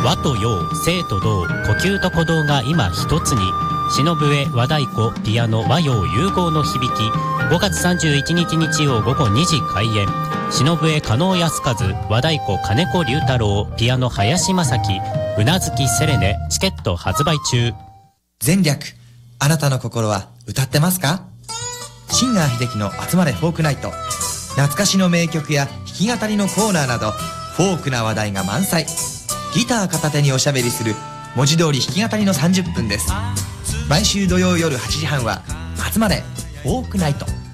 和と洋、静と動、呼吸と鼓動が今一つに。篠笛、和太鼓、ピアノ、和洋融合の響き。5月31日日曜午後2時開演。篠笛、加納康和、和太鼓、金子龍太郎、ピアノ、林正樹、うなずきセレネ。チケット発売中。 前略、あなたの心は歌ってますか？シンガー秀樹の集まれフォークナイト。懐かしの名曲や弾き語りのコーナーなど、フォークな話題が満載。ギター片手におしゃべりする文字通り弾き語りの30分です。毎週土曜夜8時半は集まれフォークナイト。